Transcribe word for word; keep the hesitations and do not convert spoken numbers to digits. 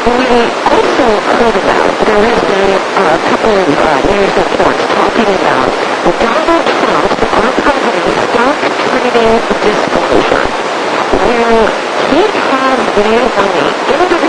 we also heard about, there has been a couple of uh, news reports talking about Donald Trump, our president, stock trading disclosure, where he has made money, individual